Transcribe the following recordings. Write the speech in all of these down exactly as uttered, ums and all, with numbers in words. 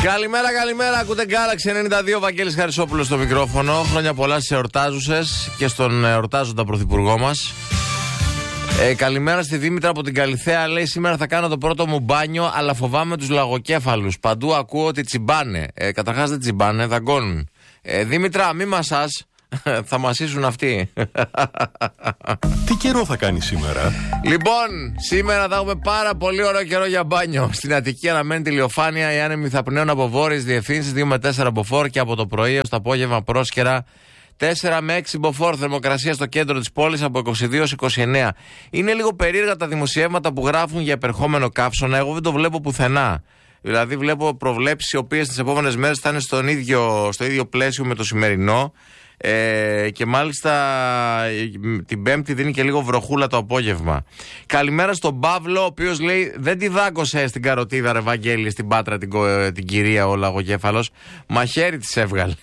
Καλημέρα, καλημέρα. Ακούτε Galaxy ενενήντα δύο, Βαγγέλης Χαρισόπουλος στο μικρόφωνο. Χρόνια πολλά στις εορτάζουσες και στον εορτάζοντα πρωθυπουργό μας. Ε, καλημέρα στη Δήμητρα από την Καλιθέα. Λέει: σήμερα θα κάνω το πρώτο μου μπάνιο, αλλά φοβάμαι τους λαγοκέφαλους. Παντού ακούω ότι τσιμπάνε. Ε, καταρχάς δεν τσιμπάνε, δαγκώνουν. Ε, Δήμητρα, μη μασάς. Θα μασίσουν αυτοί. Τι καιρό θα κάνει σήμερα? Λοιπόν, σήμερα θα έχουμε πάρα πολύ ωραίο καιρό για μπάνιο. Στην Αττική αναμένει ηλιοφάνεια. Οι άνεμοι θα πνέουν από βόρειες διευθύνσεις, δύο με τέσσερα μποφόρ, και από το πρωί έως το απόγευμα πρόσκαιρα τέσσερα με έξι μποφόρ. Θερμοκρασία στο κέντρο της πόλης από είκοσι δύο έως είκοσι εννέα. Είναι λίγο περίεργα τα δημοσιεύματα που γράφουν για επερχόμενο καύσωνα. Εγώ δεν το βλέπω πουθενά. Δηλαδή, βλέπω προβλέψεις οι οποίες τις επόμενες μέρες θα είναι στον ίδιο, στο ίδιο πλαίσιο με το σημερινό. Ε, και μάλιστα την Πέμπτη δίνει και λίγο βροχούλα το απόγευμα. Καλημέρα στον Παύλο, ο οποίος λέει: δεν τη δάκωσε στην καροτίδα, ρε Βαγγέλη, στην Πάτρα την, την κυρία ο λαγοκέφαλος. Μαχαίρι της έβγαλε.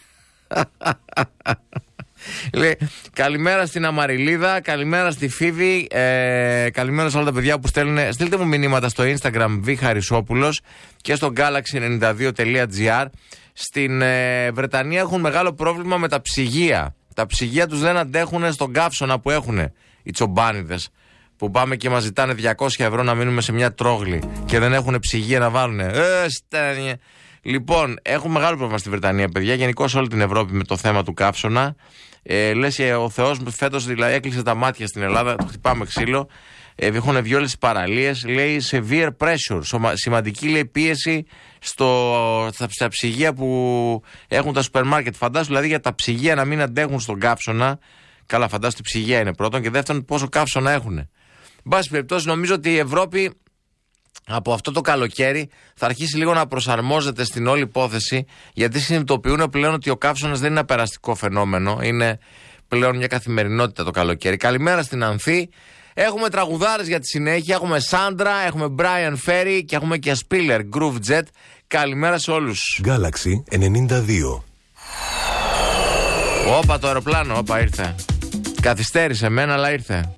Λέει, καλημέρα στην Αμαριλίδα, καλημέρα στη Φίβη, ε, καλημέρα σε όλα τα παιδιά που στέλνουν. Στείλτε μου μηνύματα στο Instagram Β Χαρισόπουλος και στο galaxy ενενήντα δύο τελεία τζι άρ. Στην ε, Βρετανία έχουν μεγάλο πρόβλημα με τα ψυγεία. Τα ψυγεία τους δεν αντέχουν στον καύσωνα που έχουν οι τσομπάνιδες, που πάμε και μας ζητάνε διακόσια ευρώ να μείνουμε σε μια τρόγλη και δεν έχουν ψυγεία να βάλουν. Ε, στένια. Λοιπόν, έχουν μεγάλο πρόβλημα στη Βρετανία, παιδιά, γενικώς όλη την Ευρώπη με το θέμα του καύσωνα. Ε, λες ο Θεός φέτος δηλαδή έκλεισε τα μάτια στην Ελλάδα, το χτυπάμε ξύλο. Ε, έχουν βγει όλες τις παραλίες. Λέει severe pressure, σωμα, σημαντική λέει πίεση στο, στα, στα ψυγεία που έχουν τα σούπερ μάρκετ. Φαντάσου δηλαδή για τα ψυγεία να μην αντέχουν στον καύσωνα. Καλά, φαντάσου τι ψυγεία είναι πρώτον, και δεύτερον πόσο καύσωνα έχουν. Εν πάση περιπτώσει, νομίζω ότι η Ευρώπη από αυτό το καλοκαίρι θα αρχίσει λίγο να προσαρμόζεται στην όλη υπόθεση, γιατί συνειδητοποιούν πλέον ότι ο καύσωνας δεν είναι ένα περαστικό φαινόμενο, είναι πλέον μια καθημερινότητα το καλοκαίρι. Καλημέρα στην Ανθή. Έχουμε τραγουδάρες για τη συνέχεια. Έχουμε Σάντρα, έχουμε Brian Ferry και έχουμε και Spiller, Groove Jet. Καλημέρα σε όλους. Galaxy ενενήντα δύο. Όπα το αεροπλάνο, όπα ήρθε. Καθυστέρησε εμένα, αλλά ήρθε.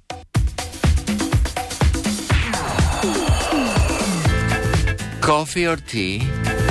Coffee or tea?